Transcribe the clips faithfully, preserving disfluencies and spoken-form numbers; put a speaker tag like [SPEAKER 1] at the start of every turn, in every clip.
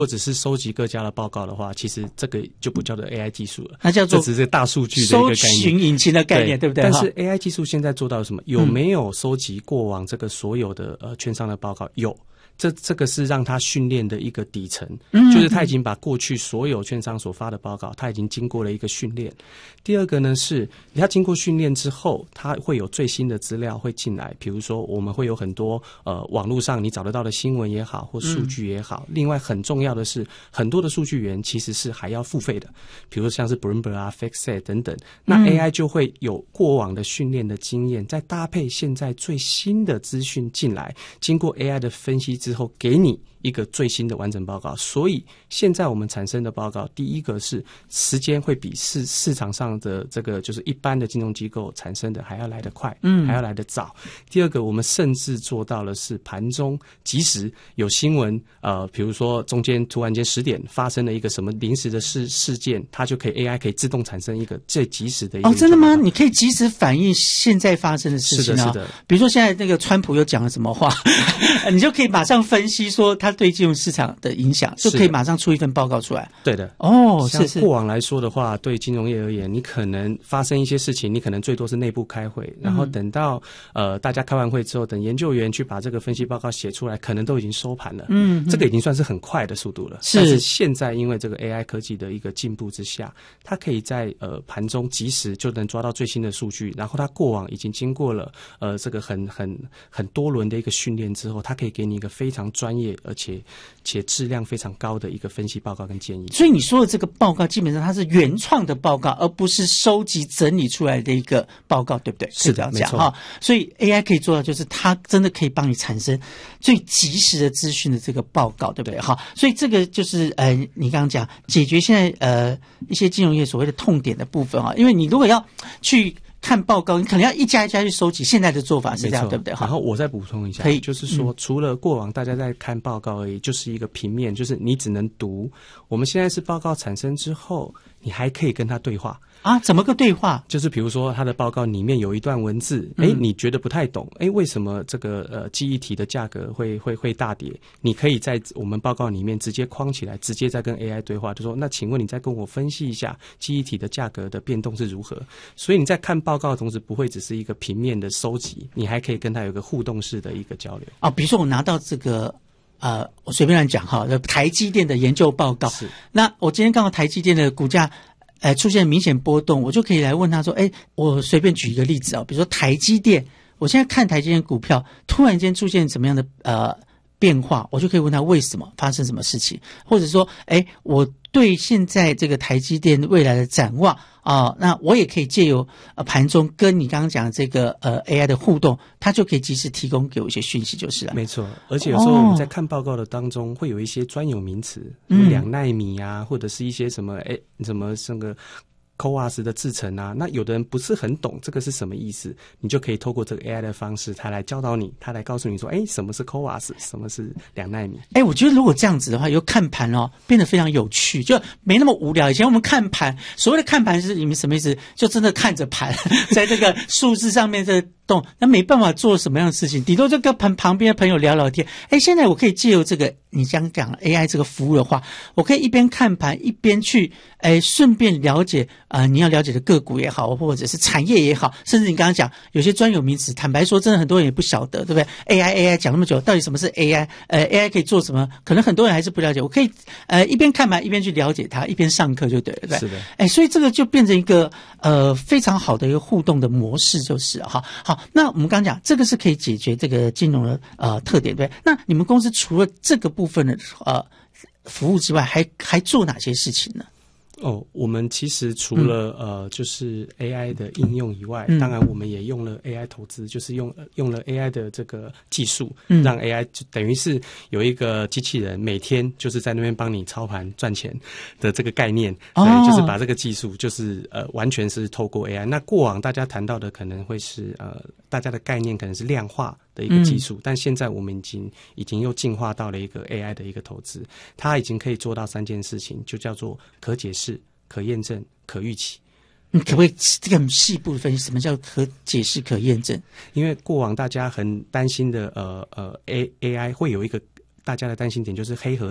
[SPEAKER 1] 或者是收集各家的报告的话，其实这个就不叫做 A I 技术了，
[SPEAKER 2] 那叫做
[SPEAKER 1] 这只是大数据的一个概念，
[SPEAKER 2] 搜寻引擎的概念， 对, 对不对？
[SPEAKER 1] 但是 A I 技术现在做到了什么？有没有收集过往这个所有的呃券商的报告？有。这这个是让他训练的一个底层，
[SPEAKER 2] 嗯，
[SPEAKER 1] 就是他已经把过去所有券商所发的报告，他已经经过了一个训练。第二个呢是，他经过训练之后，他会有最新的资料会进来，比如说我们会有很多呃网络上你找得到的新闻也好，或数据也好。嗯、另外很重要的是，很多的数据源其实是还要付费的，比如说像是 Bloomberg 啊、FactSet 等等。那 A I 就会有过往的训练的经验，再搭配现在最新的资讯进来，经过 A I 的分析之后，给你一个最新的完整报告。所以现在我们产生的报告，第一个是时间会比市市场上的这个就是一般的金融机构产生的还要来得快，嗯，还要来得早。第二个，我们甚至做到了是盘中即时有新闻，呃，比如说中间突然间十点发生了一个什么临时的事事件，它就可以 A I 可以自动产生一个最及时的一个
[SPEAKER 2] 哦，真的吗？你可以及时反映现在发生的事情啊、哦。
[SPEAKER 1] 是的，是的。
[SPEAKER 2] 比如说现在那个川普又讲了什么话，你就可以马上分析说他对金融市场的影响，就可以马上出一份报告出来。
[SPEAKER 1] 对的。
[SPEAKER 2] 哦，是是。
[SPEAKER 1] 像过往来说的话，对金融业而言，你可能发生一些事情，你可能最多是内部开会，然后等到、嗯、呃大家开完会之后，等研究员去把这个分析报告写出来，可能都已经收盘了。嗯，这个已经算是很快的速度了。
[SPEAKER 2] 是。
[SPEAKER 1] 但是现在因为这个 A I 科技的一个进步之下，它可以在呃盘中及时就能抓到最新的数据，然后它过往已经经过了呃这个很很很多轮的一个训练之后，它可以给你一个非常专业而且且质量非常高的一个分析报告跟建议。
[SPEAKER 2] 所以你说的这个报告基本上它是原创的报告，而不是收集整理出来的一个报告，对不对？
[SPEAKER 1] 是的，没错
[SPEAKER 2] 哈。所以 A I 可以做到，就是它真的可以帮你产生最及时的资讯的这个报告，对不对？哈。所以这个就是呃，你刚刚讲解决现在呃一些金融业所谓的痛点的部分哈，因为你如果要去看报告，你可能要一家一家去收集。现在的做法是这样，对不对？
[SPEAKER 1] 然后我再补充一下，
[SPEAKER 2] 可以，
[SPEAKER 1] 就是说，嗯、除了过往大家在看报告而已，就是一个平面，就是你只能读。我们现在是报告产生之后，你还可以跟他对话。
[SPEAKER 2] 啊，怎么个对话？
[SPEAKER 1] 就是比如说他的报告里面有一段文字，哎、嗯，你觉得不太懂，哎，为什么这个呃记忆体的价格会会会大跌？你可以在我们报告里面直接框起来，直接再跟 A I 对话，就说那请问你再跟我分析一下记忆体的价格的变动是如何？所以你在看报告的同时，不会只是一个平面的收集，你还可以跟他有一个互动式的一个交流。
[SPEAKER 2] 啊，比如说我拿到这个。呃，我随便乱讲哈，台积电的研究报告。
[SPEAKER 1] 是。
[SPEAKER 2] 那我今天刚好台积电的股价，呃，出现明显波动，我就可以来问他说，哎，我随便举一个例子啊，比如说台积电，我现在看台积电股票突然间出现怎么样的呃变化，我就可以问他为什么发生什么事情，或者说，哎，我对现在这个台积电未来的展望啊、呃，那我也可以借由呃盘中跟你刚刚讲的这个呃 A I 的互动，它就可以及时提供给我一些讯息，就是了。
[SPEAKER 1] 没错，而且有时候我们在看报告的当中，会有一些专有名词，嗯，两奈米啊，或者是一些什么哎什么这个。C O A S 的制程啊，那有的人不是很懂这个是什么意思，你就可以透过这个 A I 的方式，他来教导你，他来告诉你说，哎，什么是 C O A S， 什么是两奈米。
[SPEAKER 2] 哎，我觉得如果这样子的话，以后看盘哦变得非常有趣，就没那么无聊。以前我们看盘，所谓的看盘是你们什么意思？就真的看着盘，在这个数字上面这动，那没办法做什么样的事情，顶多就跟旁旁边的朋友聊聊天。哎，现在我可以借由这个你刚讲 A I 这个服务的话，我可以一边看盘一边去，哎，顺便了解。呃，你要了解的个股也好，或者是产业也好，甚至你刚刚讲有些专有名词，坦白说，真的很多人也不晓得，对不对 ？A I A I 讲那么久，到底什么是 A I？ 呃 ，A I 可以做什么？可能很多人还是不了解。我可以呃一边看盘一边去了解它，一边上课就对了，对不对？
[SPEAKER 1] 是的。
[SPEAKER 2] 哎，所以这个就变成一个呃非常好的一个互动的模式，就是哈。好，那我们刚刚讲这个是可以解决这个金融的呃特点，对不对？那你们公司除了这个部分的呃服务之外，还还做哪些事情呢？
[SPEAKER 1] 哦，我们其实除了、嗯、呃，就是 A I 的应用以外，
[SPEAKER 2] 嗯、
[SPEAKER 1] 当然我们也用了 A I 投资，就是用用了 A I 的这个技术，
[SPEAKER 2] 嗯、
[SPEAKER 1] 让 A I 就等于是有一个机器人每天就是在那边帮你操盘赚钱的这个概念，
[SPEAKER 2] 哦、
[SPEAKER 1] 对，就是把这个技术就是呃完全是透过 A I。那过往大家谈到的可能会是呃大家的概念可能是量化的一个技术，嗯、但现在我们已经已经又进化到了一个 A I 的一个投资，它已经可以做到三件事情，就叫做可解释、可验证、可预期。
[SPEAKER 2] 你可不可以这个很细部分析什么叫可解释、可验证？
[SPEAKER 1] 因为过往大家很担心的呃呃 A A I 会有一个大家的担心点就是黑盒子。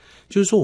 [SPEAKER 1] 就是说